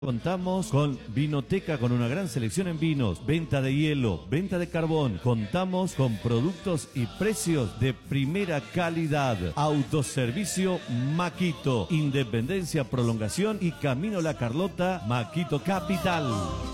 Contamos con Vinoteca, con una gran selección en vinos, venta de hielo, venta de carbón. Contamos con productos y precios de primera calidad. Autoservicio Maquito, Independencia, Prolongación y Camino La Carlota, Maquito Capital.